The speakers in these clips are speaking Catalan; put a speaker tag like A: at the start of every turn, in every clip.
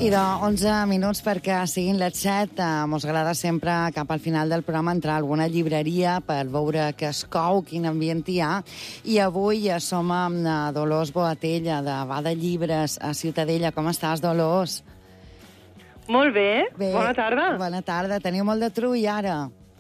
A: I de 11 minuts perquè siguin les 7, mos agrada sempre cap al final del programa entrar a alguna llibreria per veure què es cou, quin ambient hi ha. I avui som amb Dolors Boatella, de Bada Llibres, a Ciutadella. Com estàs, Dolors?
B: Molt bé. Bona tarda.
A: Bona tarda. Teniu molt de trull, ara.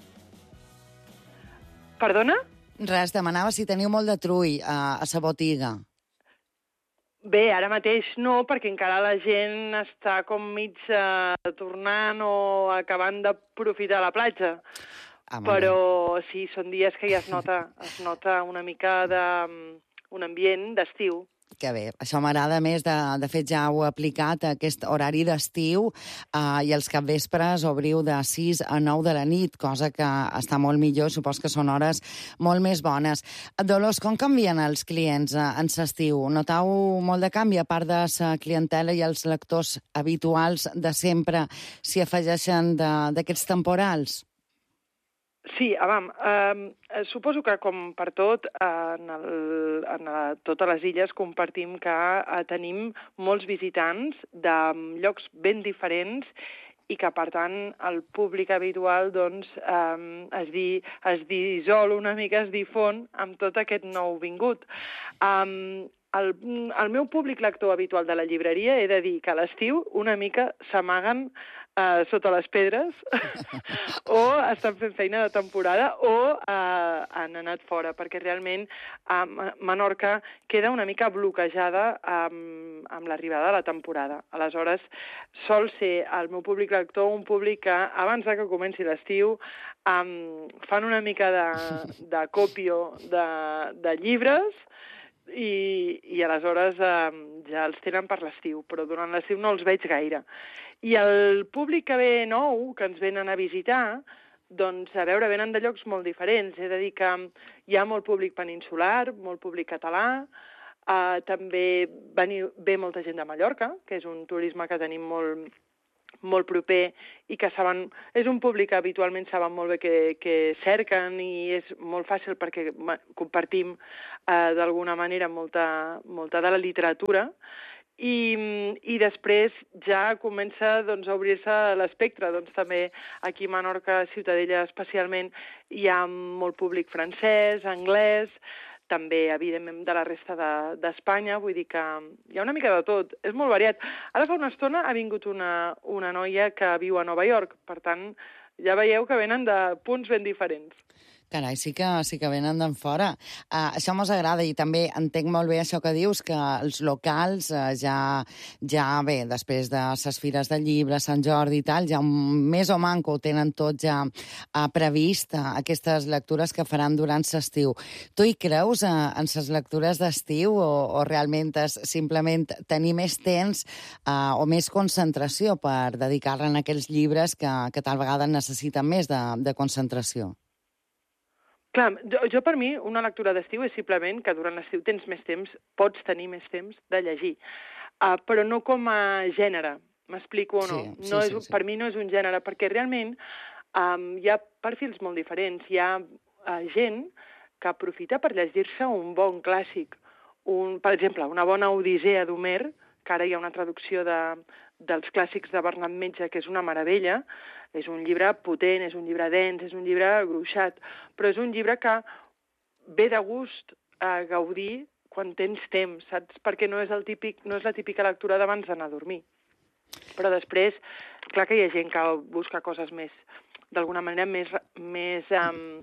B: Perdona?
A: Res, demanava si teniu molt de trull a sa botiga.
B: Bé, ara mateix no, perquè encara la gent està com mig tornant o acabant d'aprofitar la platja. Però sí, són dies que ja es nota una mica un ambient d'estiu.
A: Que bé, això m'agrada més, de fet ja ho he aplicat, aquest horari d'estiu, i els capvespres obriu de 6 a 9 de la nit, cosa que està molt millor, supos que són hores molt més bones. Dolors, com canvien els clients en l'estiu? Notau molt de canvi, a part de la clientela i els lectors habituals de sempre, s'hi afegeixen d'aquests temporals?
B: Sí, suposo que com per tot, en totes les illes compartim que tenim molts visitants de llocs ben diferents i que, per tant, el públic habitual doncs, es dissol una mica, es difon amb tot aquest nou vingut. El meu públic lector habitual de la llibreria, he de dir que a l'estiu una mica s'amaguen sota les pedres o estan fent feina de temporada o han anat fora, perquè realment Menorca queda una mica bloquejada amb l'arribada de la temporada. Aleshores, sol ser el meu públic lector un públic que abans que comenci l'estiu fan una mica de còpio de llibres i aleshores ja els tenen per l'estiu, però durant l'estiu no els veig gaire. I el públic que ve nou, que ens venen a visitar, doncs, a veure, venen de llocs molt diferents. He de dir que hi ha molt públic peninsular, molt públic català, també ve molta gent de Mallorca, que és un turisme que tenim molt proper i que saben, és un públic que habitualment saben molt bé que cerquen i és molt fàcil perquè compartim d'alguna manera molta de la literatura i després ja comença doncs, a obrir-se l'espectre. Doncs, també aquí a Menorca, Ciutadella especialment, hi ha molt públic francès, anglès, també, evidentment, de la resta d'Espanya, vull dir que hi ha una mica de tot, és molt variat. Ara fa una estona ha vingut una noia que viu a Nova York, per tant, ja veieu que venen de punts ben diferents.
A: Carai, sí que venen d'en fora. Això mos agrada i també entenc molt bé això que dius, que els locals ja bé, després de les fires del llibre, Sant Jordi i tal, ja més o manco tenen tot ja previst aquestes lectures que faran durant l'estiu. Tu hi creus en les lectures d'estiu o realment és simplement tenir més temps o més concentració per dedicar-la a aquells llibres que tal vegada necessiten més de concentració?
B: Clar, jo per mi una lectura d'estiu és simplement que durant l'estiu tens més temps, pots tenir més temps de llegir, però no com a gènere, m'explico o no? Sí. Per mi no és un gènere, perquè realment hi ha perfils molt diferents. Hi ha gent que aprofita per llegir-se un bon clàssic, per exemple, una bona Odissea d'Homer, que ara hi ha una traducció dels clàssics de Bernat Metge, que és una meravella. És un llibre potent, és un llibre dens, és un llibre gruixat, però és un llibre que ve de gust a gaudir quan tens temps, saps? Perquè no és la típica lectura d'abans d'anar a dormir. Però després, clar que hi ha gent que busca coses més, d'alguna manera, més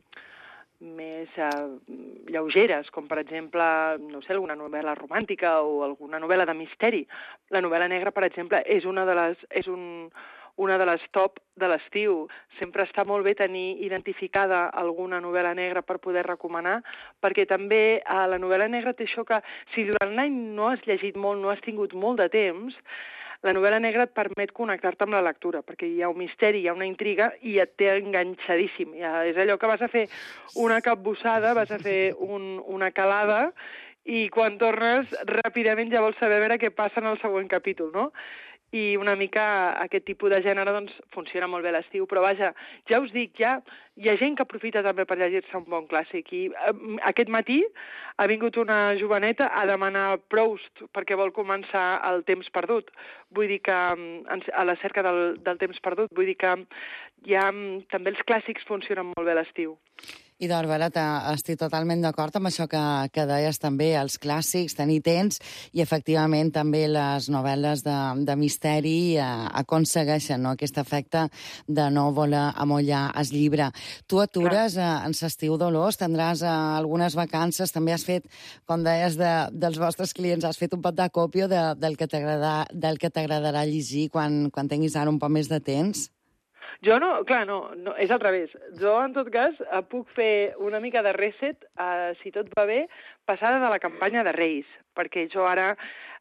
B: lleugeres, com per exemple, no sé, alguna novel·la romàntica o alguna novel·la de misteri. La novel·la negra, per exemple, és una de les top de l'estiu. Sempre està molt bé tenir identificada alguna novel·la negra per poder recomanar, perquè també la novel·la negra té això que, si durant l'any no has llegit molt, no has tingut molt de temps, la novel·la negra et permet connectar-te amb la lectura, perquè hi ha un misteri, hi ha una intriga i et té enganxadíssim. És allò que vas a fer una capbussada, vas a fer una calada i quan tornes ràpidament ja vols saber què passa en el següent capítol, no? i una mica aquest tipus de gènere doncs, funciona molt bé a l'estiu, però vaja, ja us dic, ja hi ha gent que aprofita també per llegir-se un bon clàssic, i aquest matí ha vingut una joveneta a demanar Proust perquè vol començar El temps perdut, vull dir que a la cerca del temps perdut, vull dir que també els clàssics funcionen molt bé a l'estiu.
A: I d'Orbera, estic totalment d'acord amb això que deies també, els clàssics, tenir temps, i efectivament també les novel·les de misteri aconsegueixen aquest efecte de no voler amollar el llibre. Tu atures en l'estiu, Dolors, tindràs algunes vacances, també has fet, com deies, dels vostres clients, has fet un pot d'acòpio del que t'agradarà llegir quan tinguis ara un poc més de temps?
B: Jo no, clar, no, és al revés. Jo, en tot cas, puc fer una mica de reset, si tot va bé, passada de la campanya de Reis, perquè jo ara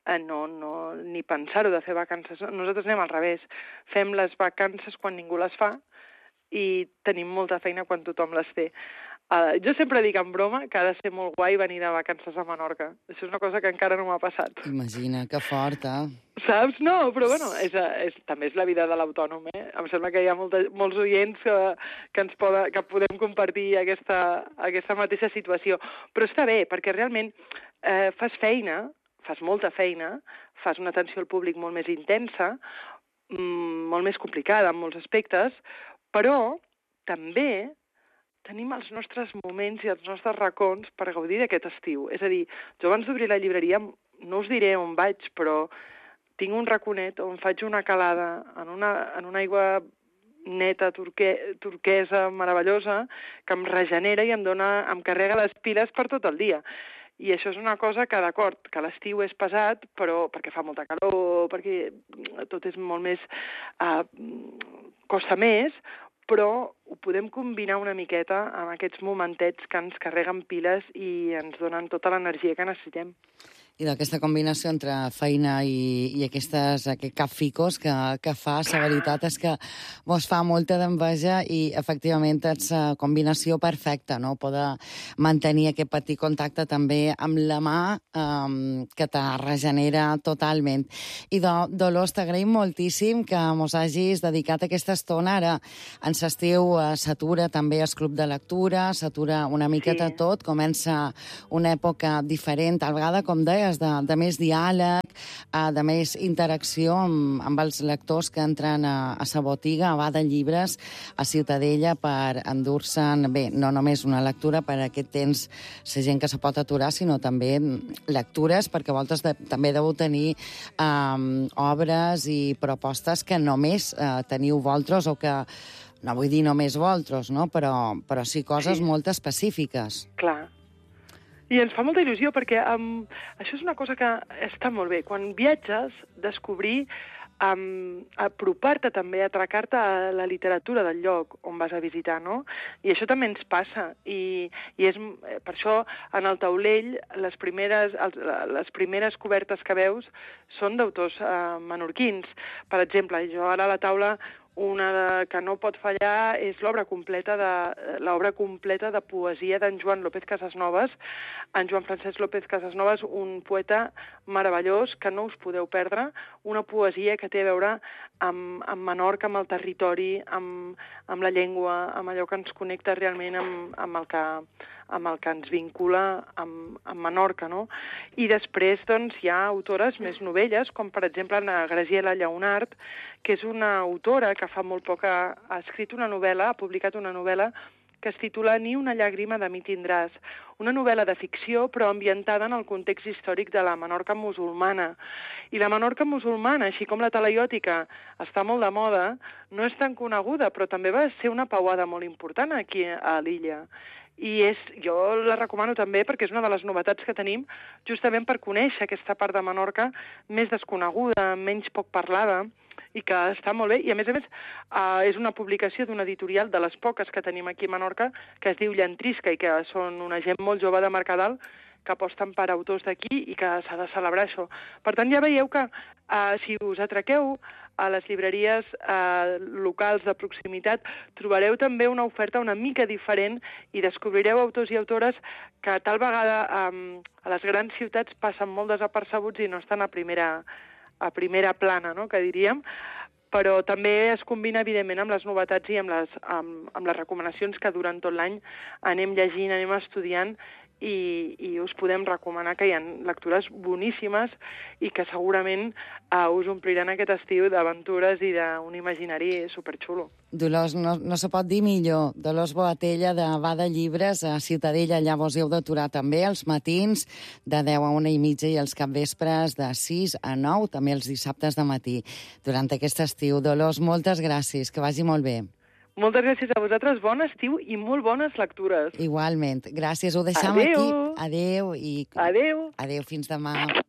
B: ni pensar-ho de fer vacances. Nosaltres anem al revés. Fem les vacances quan ningú les fa i tenim molta feina quan tothom les té. Jo sempre dic en broma que ha de ser molt guai venir de vacances a Menorca. Això és una cosa que encara no m'ha passat.
A: Imagina, que fort,
B: Saps? No, però bueno, també és la vida de l'autònom, Em sembla que hi ha molts oients que podem compartir aquesta mateixa situació. Però està bé, perquè realment fas feina, fas molta feina, fas una atenció al públic molt més intensa, molt més complicada en molts aspectes, però també tenim els nostres moments i els nostres racons per gaudir d'aquest estiu. És a dir, jo abans d'obrir la llibreria, no us diré on vaig, però tinc un raconet on faig una calada en una aigua neta, turquesa, meravellosa, que em regenera i em carrega les piles per tot el dia. I això és una cosa que, d'acord, que l'estiu és pesat, però perquè fa molta calor, perquè tot és molt més... costa més, però ho podem combinar una miqueta amb aquests momentets que ens carreguen piles i ens donen tota l'energia que necessitem.
A: I d'aquesta combinació entre feina i aquest capficos que fas, la veritat és que vos fa molta d'enveja i, efectivament, és combinació perfecta, no? Poder mantenir aquest petit contacte també amb la mà que te regenera totalment. I, Dolors, t'agraïm moltíssim que mos hagis dedicat aquesta estona. Ara, en l'estiu, s'atura també el club de lectura, s'atura una miqueta tot, comença una època diferent, a vegada, com deies, de més diàleg, de més interacció amb els lectors que entren a sa botiga, a Bada Llibres, a Ciutadella, per endur-se'n, bé, no només una lectura per aquest temps, la gent que se pot aturar, sinó també lectures, perquè vosaltres també deveu tenir obres i propostes que només teniu vosaltres, o que, no vull dir només vosaltres, no? Però sí coses molt específiques.
B: Clar. I ens fa molta il·lusió perquè això és una cosa que està molt bé. Quan viatges, descobrir, apropar-te també, atracar-te a la literatura del lloc on vas a visitar, no? I això també ens passa. I és per això, en el taulell, les primeres cobertes que veus són d'autors menorquins. Per exemple, jo ara a la taula, una que no pot fallar és l'obra completa de poesia d'en Joan López Casasnovas. En Joan Francesc López Casasnovas, un poeta meravellós que no us podeu perdre, una poesia que té a veure amb Menorca, amb el territori, amb la llengua, amb allò que ens connecta realment amb el que ens vincula amb Menorca, no? I després, doncs, hi ha autores més novelles, com per exemple la Graziella Lleonart, que és una autora que fa molt poc ha escrit una novel·la, ha publicat una novel·la que es titula Ni una llàgrima de mi tindràs, una novel·la de ficció però ambientada en el context històric de la Menorca musulmana. I la Menorca musulmana, així com la talaiòtica està molt de moda, no és tan coneguda, però també va ser una pauada molt important aquí a l'illa. I jo la recomano també perquè és una de les novetats que tenim justament per conèixer aquesta part de Menorca més desconeguda, menys poc parlada, i que està molt bé. I, a més, és una publicació d'una editorial de les poques que tenim aquí a Menorca, que es diu Llantrisca, i que són una gent molt jove de Mercadal que aposten per autors d'aquí i que s'ha de celebrar això. Per tant, ja veieu que si us atraqueu a les llibreries locals de proximitat, trobareu també una oferta una mica diferent i descobrireu autors i autores que tal vegada a les grans ciutats passen molt desapercebuts i no estan a primera a primera plana, no?, que diríem, però també es combina, evidentment, amb les novetats i amb les recomanacions que durant tot l'any anem llegint, anem estudiant, i us podem recomanar, que hi ha lectures boníssimes i que segurament us ompliran aquest estiu d'aventures i d'un imaginari superxulo.
A: Dolors, no se pot dir millor. Dolors Boatella, de Bada Llibres, a Ciutadella. Allà vos heu d'aturar també els matins de 10 a 1:30 i els capvespres de 6 a 9, també els dissabtes de matí, durant aquest estiu. Dolors, moltes gràcies, que vagi molt bé.
B: Moltes gràcies a vosaltres, bon estiu i molt bones lectures.
A: Igualment. Gràcies, ho deixam
B: Adéu.
A: aquí. Adéu.
B: Adéu.
A: Adéu, fins demà.